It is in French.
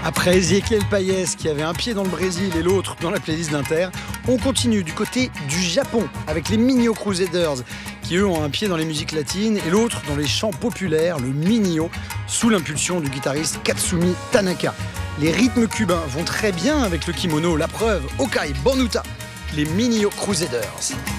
Après Ezequiel Payès qui avait un pied dans le Brésil et l'autre dans la playlist d'Inter, on continue du côté du Japon avec les Minyo Crusaders qui eux ont un pied dans les musiques latines et l'autre dans les chants populaires, le minyo, sous l'impulsion du guitariste Katsumi Tanaka. Les rythmes cubains vont très bien avec le kimono, la preuve, Okai Bonuta, les Minyo Crusaders.